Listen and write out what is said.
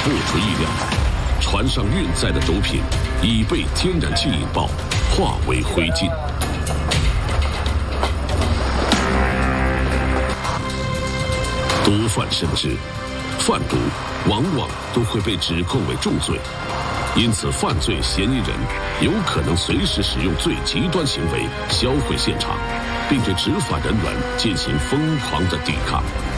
不出意料，船上运载的毒品已被天然气引爆，化为灰烬。毒贩深知，贩毒往往都会被指控为重罪，因此犯罪嫌疑人有可能随时使用最极端行为销毁现场，并对执法人员进行疯狂的抵抗。